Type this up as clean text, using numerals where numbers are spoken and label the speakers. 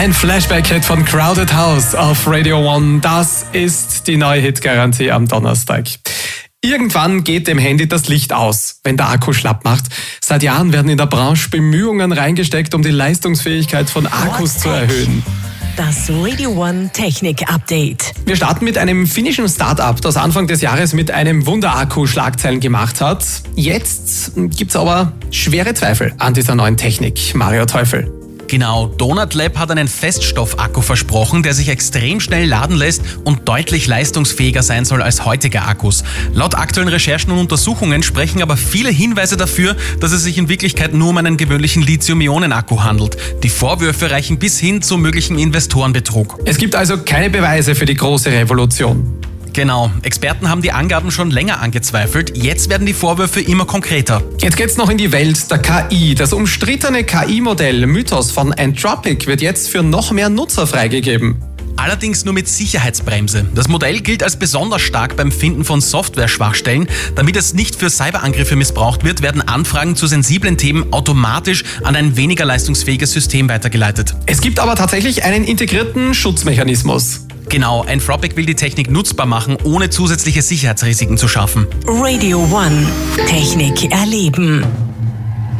Speaker 1: Ein Flashback-Hit von Crowded House auf Radio One. Das ist die neue Hit-Garantie am Donnerstag. Irgendwann geht dem Handy das Licht aus, wenn der Akku schlapp macht. Seit Jahren werden in der Branche Bemühungen reingesteckt, um die Leistungsfähigkeit von Akkus zu erhöhen.
Speaker 2: Das Radio One Technik Update.
Speaker 1: Wir starten mit einem finnischen Start-up, das Anfang des Jahres mit einem Wunderakku Schlagzeilen gemacht hat. Jetzt gibt's aber schwere Zweifel an dieser neuen Technik. Mario Teufel.
Speaker 3: Genau, Donut Lab hat einen Feststoffakku versprochen, der sich extrem schnell laden lässt und deutlich leistungsfähiger sein soll als heutige Akkus. Laut aktuellen Recherchen und Untersuchungen sprechen aber viele Hinweise dafür, dass es sich in Wirklichkeit nur um einen gewöhnlichen Lithium-Ionen-Akku handelt. Die Vorwürfe reichen bis hin zu möglichen Investorenbetrug.
Speaker 1: Es gibt also keine Beweise für die große Revolution.
Speaker 3: Genau, Experten haben die Angaben schon länger angezweifelt, jetzt werden die Vorwürfe immer konkreter.
Speaker 1: Jetzt geht's noch in die Welt der KI. Das umstrittene KI-Modell Mythos von Anthropic wird jetzt für noch mehr Nutzer freigegeben.
Speaker 3: Allerdings nur mit Sicherheitsbremse. Das Modell gilt als besonders stark beim Finden von Software-Schwachstellen. Damit es nicht für Cyberangriffe missbraucht wird, werden Anfragen zu sensiblen Themen automatisch an ein weniger leistungsfähiges System weitergeleitet.
Speaker 1: Es gibt aber tatsächlich einen integrierten Schutzmechanismus.
Speaker 3: Genau, Anthropic will die Technik nutzbar machen, ohne zusätzliche Sicherheitsrisiken zu schaffen.
Speaker 2: Radio One Technik erleben.